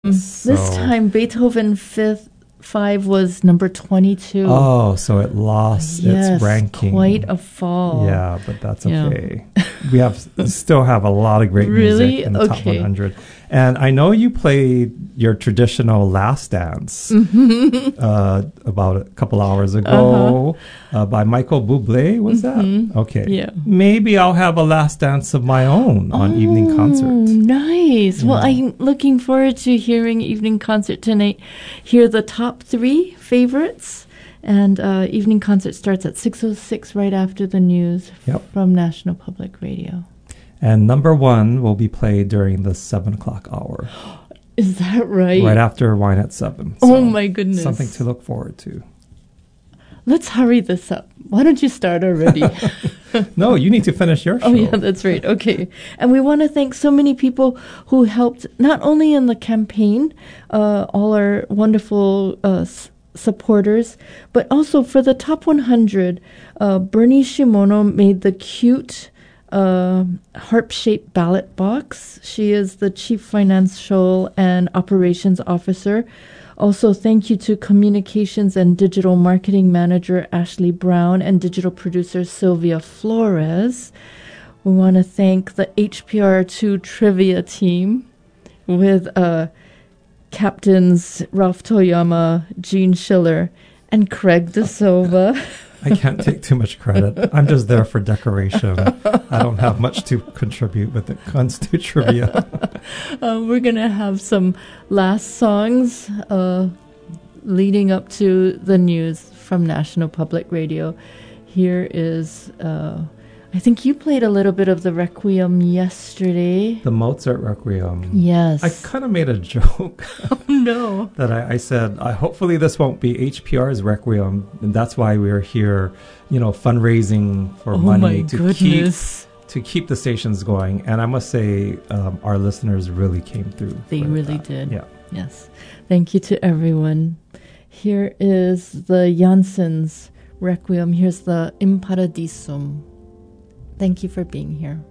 So, This time, Beethoven Fifth 5 was number 22. Oh, so it lost its ranking. Quite a fall. Yeah, but that's okay. We still have a lot of great music in the top 100. And I know you played your traditional Last Dance about a couple hours ago by Michael Bublé, was that? Okay. Yeah. Maybe I'll have a Last Dance of my own on Evening Concert. Nice. Yeah. Well, I'm looking forward to hearing Evening Concert tonight. Hear the top 3 favorites. And Evening Concert starts at 6:06 right after the news from National Public Radio. And number 1 will be played during the 7 o'clock hour. Is that right? Right after Wine at 7. So oh, my goodness. Something to look forward to. Let's hurry this up. Why don't you start already? No, you need to finish your show. Oh, yeah, that's right. Okay. And we want to thank so many people who helped, not only in the campaign, all our wonderful supporters, but also for the top 100, Bernie Shimono made the cute harp-shaped ballot box. She is the Chief Financial and Operations Officer. Also, thank you to Communications and Digital Marketing Manager Ashley Brown and Digital Producer Sylvia Flores. We want to thank the HPR2 Trivia team with Captains Ralph Toyama, Gene Schiller, and Craig DeSilva. I can't take too much credit. I'm just there for decoration. I don't have much to contribute when it comes to trivia. We're going to have some last songs leading up to the news from National Public Radio. Here is, I think you played a little bit of the Requiem yesterday. The Mozart Requiem. Yes. I kind of made a joke. Oh, no. That I said, hopefully this won't be HPR's Requiem. And that's why we're here, fundraising for money to keep the stations going. And I must say, our listeners really came through. They really did. Yeah. Yes. Thank you to everyone. Here is the Janssens Requiem. Here's the In Paradisum. Thank you for being here.